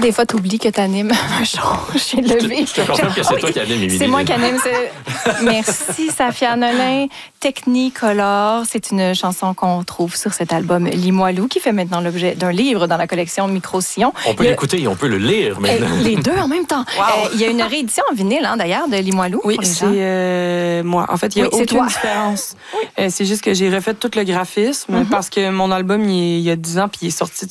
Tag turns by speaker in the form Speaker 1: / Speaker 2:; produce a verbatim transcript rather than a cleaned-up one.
Speaker 1: des fois, tu oublies que tu animes un show chez Levé.
Speaker 2: Je te confirme que c'est toi qui anime, Émilie.
Speaker 1: C'est moi qui anime. Merci, Safia Nolin. Technicolor, c'est une chanson qu'on trouve sur cet album Lis-moi Lou, qui fait maintenant l'objet d'un livre dans la collection Micro-Sillon.
Speaker 2: On peut l'écouter et on peut le lire maintenant.
Speaker 1: Les deux en même temps.
Speaker 3: Wow.
Speaker 1: Euh, il y a une réédition en vinyle, hein, d'ailleurs, de Lis-moi Lou.
Speaker 3: Oui, c'est euh, moi. En fait, il n'y a
Speaker 1: oui,
Speaker 3: aucune différence. Oui. Euh, c'est juste que j'ai refait tout le graphisme mm-hmm. parce que mon album, il, il y a dix ans, puis il est sorti